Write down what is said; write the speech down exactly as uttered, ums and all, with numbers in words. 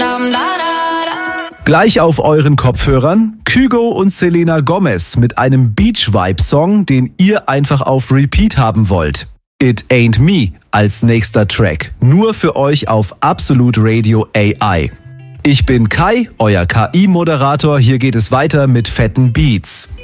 Gleich auf euren Kopfhörern Kygo und Selena Gomez mit einem Beach-Vibe-Song, den ihr einfach auf Repeat haben wollt. It Ain't Me als nächster Track. Nur für euch auf Absolut Radio A I. Ich bin Kai, euer K I-Moderator. Hier geht es weiter mit fetten Beats.